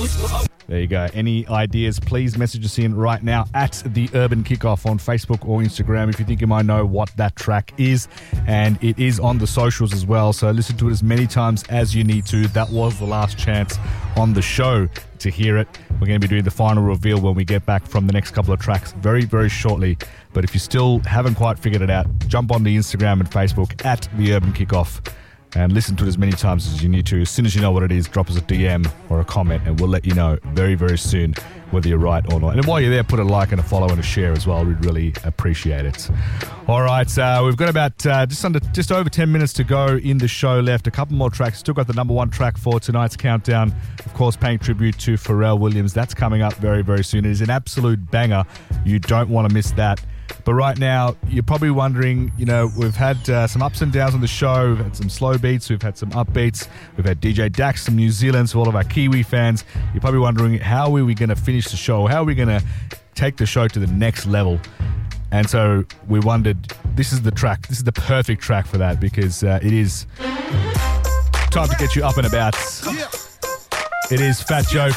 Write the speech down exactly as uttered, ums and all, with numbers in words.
There you go. Any ideas, please message us in right now at The Urban Kickoff on Facebook or Instagram if you think you might know what that track is. And it is on the socials as well, so listen to it as many times as you need to. That was the last chance on the show to hear it. We're going to be doing the final reveal when we get back from the next couple of tracks very, very shortly. But if you still haven't quite figured it out, jump on the Instagram and Facebook at The Urban Kickoff and listen to it as many times as you need to. As soon as you know what it is, drop us a D M or a comment and we'll let you know very, very soon whether you're right or not. And while you're there, put a like and a follow and a share as well. We'd really appreciate it. All right, uh, we've got about uh, just under, just over ten minutes to go in the show left. A couple more tracks. Still got the number one track for tonight's countdown. Of course, paying tribute to Pharrell Williams. That's coming up very, very soon. It is an absolute banger. You don't want to miss that. But right now, you're probably wondering, you know, we've had uh, some ups and downs on the show. We've had some slow beats. We've had some upbeats. We've had D J Dax from New Zealand, so all of our Kiwi fans. You're probably wondering, how are we going to finish the show? How are we going to take the show to the next level? And so we wondered, this is the track. This is the perfect track for that because uh, it is time to get you up and about. It is Fat Joe